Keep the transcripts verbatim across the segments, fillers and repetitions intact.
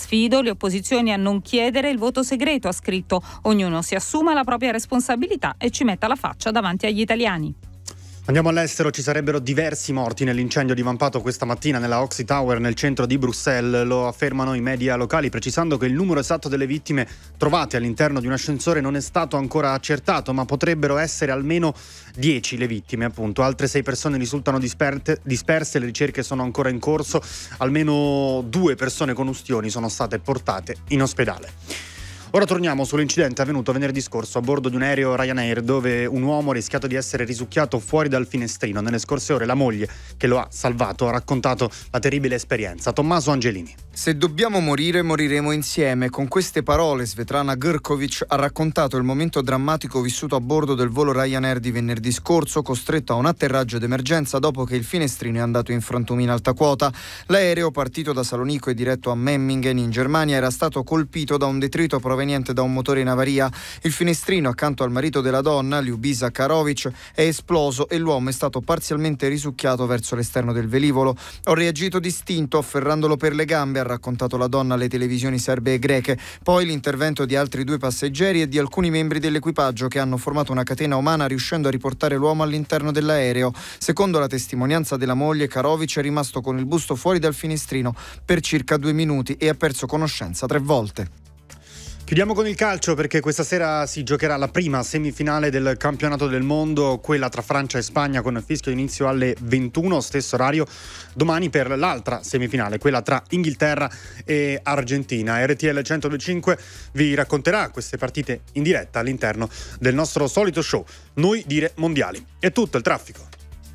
Sfido le opposizioni a non chiedere il voto segreto, ha scritto. Ognuno si assuma la propria responsabilità e ci metta la faccia davanti agli italiani. Andiamo all'estero, ci sarebbero diversi morti nell'incendio divampato questa mattina nella Oxy Tower nel centro di Bruxelles, lo affermano i media locali, precisando che il numero esatto delle vittime trovate all'interno di un ascensore non è stato ancora accertato, ma potrebbero essere almeno dieci le vittime, appunto. Altre sei persone risultano disperte, disperse, le ricerche sono ancora in corso, almeno due persone con ustioni sono state portate in ospedale. Ora torniamo sull'incidente avvenuto venerdì scorso a bordo di un aereo Ryanair, dove un uomo ha rischiato di essere risucchiato fuori dal finestrino. Nelle scorse ore la moglie, che lo ha salvato, ha raccontato la terribile esperienza. Tommaso Angelini. Se dobbiamo morire, moriremo insieme. Con queste parole Svetlana Grkovic ha raccontato il momento drammatico vissuto a bordo del volo Ryanair di venerdì scorso, costretto a un atterraggio d'emergenza dopo che il finestrino è andato in frantumi in alta quota. L'aereo, partito da Salonico e diretto a Memmingen in Germania, era stato colpito da un detrito proveniente da un motore in avaria. Il finestrino accanto al marito della donna, Ljubisa Karovic, è esploso e l'uomo è stato parzialmente risucchiato verso l'esterno del velivolo. Ho reagito distinto afferrandolo per le gambe, ha raccontato la donna alle televisioni serbe e greche. Poi l'intervento di altri due passeggeri e di alcuni membri dell'equipaggio che hanno formato una catena umana riuscendo a riportare l'uomo all'interno dell'aereo. Secondo la testimonianza della moglie, Karovic è rimasto con il busto fuori dal finestrino per circa due minuti e ha perso conoscenza tre volte. Chiudiamo con il calcio, perché questa sera si giocherà la prima semifinale del campionato del mondo, quella tra Francia e Spagna, con fischio inizio alle ventuno, stesso orario domani per l'altra semifinale, quella tra Inghilterra e Argentina. R T L centodue e cinque vi racconterà queste partite in diretta all'interno del nostro solito show Noi dire mondiali. È tutto il traffico.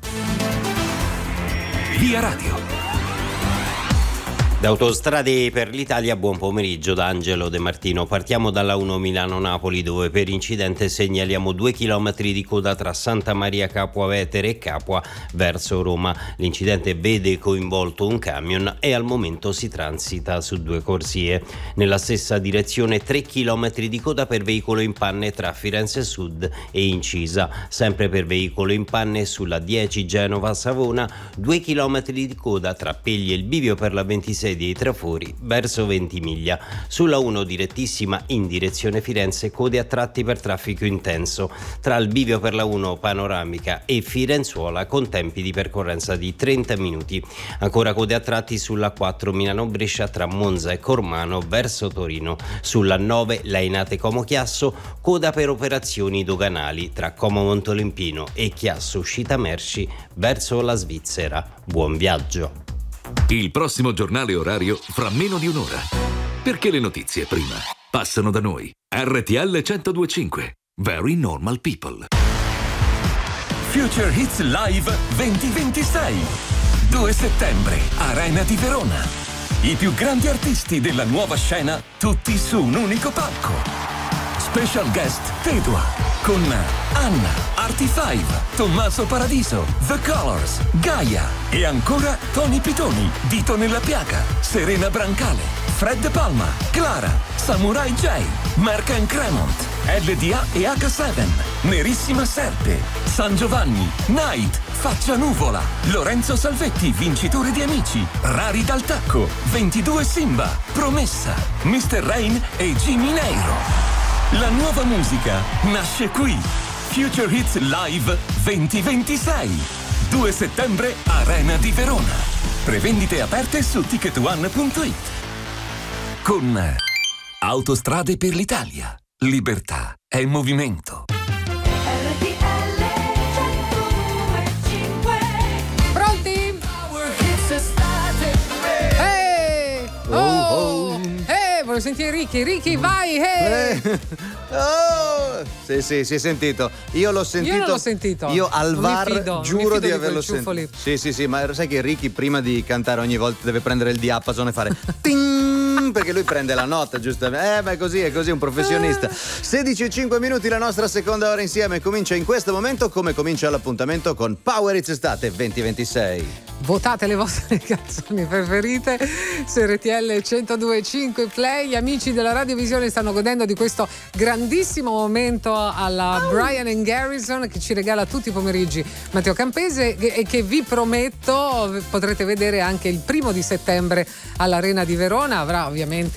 Via Radio. Da Autostrade per l'Italia, buon pomeriggio da Angelo De Martino. Partiamo dalla uno Milano-Napoli, dove per incidente segnaliamo due chilometri di coda tra Santa Maria Capua Vetere e Capua verso Roma. L'incidente vede coinvolto un camion e al momento si transita su due corsie. Nella stessa direzione tre chilometri di coda per veicolo in panne tra Firenze Sud e Incisa. Sempre per veicolo in panne sulla dieci Genova-Savona, due chilometri di coda tra Pegli e il bivio per la ventisei dei Trafori verso Ventimiglia. Sulla uno direttissima in direzione Firenze, code a tratti per traffico intenso tra il bivio per la uno panoramica e Firenzuola, con tempi di percorrenza di trenta minuti. Ancora code a tratti sulla quattro Milano-Brescia tra Monza e Cormano verso Torino. Sulla nove Lainate Como Chiasso, coda per operazioni doganali tra Como Montolimpino e Chiasso Uscita Merci verso la Svizzera. Buon viaggio. Il prossimo giornale orario fra meno di un'ora. Perché le notizie prima passano da noi. R T L centodue e cinque. Very Normal People. Future Hits Live duemilaventisei. due settembre, Arena di Verona. I più grandi artisti della nuova scena, tutti su un unico palco. Special guest Tedua con Anna, Artie Five, Tommaso Paradiso, The Colors, Gaia e ancora Tony Pitoni, Dito nella Piaga, Serena Brancale, Fred Palma, Clara, Samurai J, Mark and Cremont, L D A e H sette, Nerissima Serpe, San Giovanni, Night, Faccia Nuvola, Lorenzo Salvetti, vincitore di Amici, Rari dal Tacco, ventidue Simba, Promessa, mister Rain e Jimmy Neiro. La nuova musica nasce qui. Future Hits Live duemilaventisei. due settembre, Arena di Verona. Prevendite aperte su ticket one punto it. Con Autostrade per l'Italia. Libertà è movimento. Pronti? Ehi! Oh! oh. Eh, voglio sentire Ricky. Ricky, vai! Hey. Eh. Oh! Sì, sì, si è sentito. Io l'ho sentito. Io non l'ho sentito. Io al non V A R fido, giuro di di averlo sentito. Sì, sì, sì, ma sai che Ricky prima di cantare ogni volta deve prendere il diapason e fare ting, perché lui prende la nota, giustamente. Eh, ma è così, è così, un professionista. sedici e cinque minuti, la nostra seconda ora insieme comincia in questo momento, come comincia l'appuntamento con Power It's Estate duemilaventisei. Votate le vostre canzoni preferite su R T L centodue e cinque Play. Gli amici della radiovisione stanno godendo di questo grandissimo momento alla Brian and Garrison, che ci regala tutti i pomeriggi Matteo Campese, e che vi prometto potrete vedere anche il primo di settembre all'Arena di Verona. Avrà ovviamente